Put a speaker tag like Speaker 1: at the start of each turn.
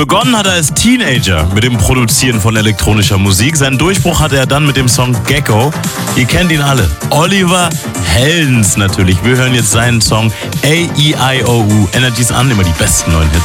Speaker 1: Begonnen hat er als Teenager mit dem Produzieren von elektronischer Musik. Seinen Durchbruch hatte er dann mit dem Song Gecko. Ihr kennt ihn alle. Oliver Heldens natürlich. Wir hören jetzt seinen Song A-E-I-O-U. Energies an, immer die besten neuen Hits.